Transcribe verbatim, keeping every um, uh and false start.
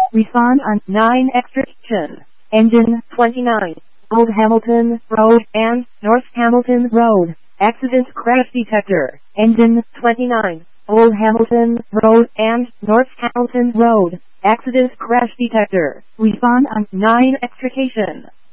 Respond on nine extraction. Engine twenty-nine. Old Hamilton Road and North Hamilton Road. Accident crash detector. Engine twenty-nine. Old Hamilton Road and North Hamilton Road. Accident crash detector. Respond on nine extrication.